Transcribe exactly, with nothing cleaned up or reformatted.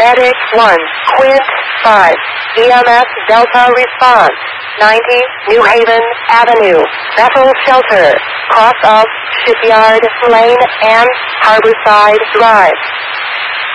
Medic one, Quint five, E M S Delta response, ninety, New Haven Avenue, Vessel Shelter, cross of Shipyard Lane and Harborside Drive.